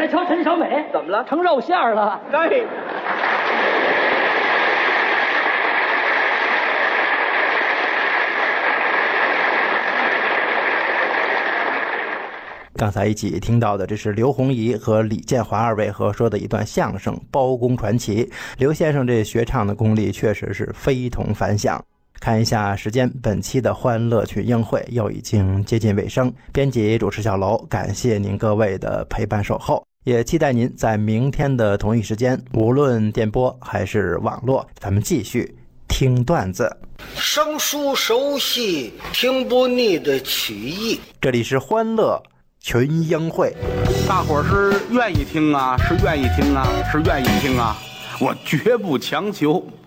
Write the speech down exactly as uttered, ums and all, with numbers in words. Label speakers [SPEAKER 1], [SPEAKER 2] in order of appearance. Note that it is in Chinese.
[SPEAKER 1] 再瞧陈小美，
[SPEAKER 2] 怎么了？
[SPEAKER 1] 成肉馅儿了。
[SPEAKER 2] 哎。
[SPEAKER 3] 刚才一起听到的，这是刘洪怡和李建华二位合说的一段相声《包公传奇》。刘先生这学唱的功力确实是非同凡响。看一下时间，本期的欢乐群英会又已经接近尾声。编辑主持小楼，感谢您各位的陪伴守候，也期待您在明天的同一时间，无论电波还是网络，咱们继续听段子，
[SPEAKER 4] 生疏熟悉，听不腻的曲艺。
[SPEAKER 3] 这里是欢乐群英会。
[SPEAKER 5] 大伙儿是愿意听啊，是愿意听啊，是愿意听啊，我绝不强求。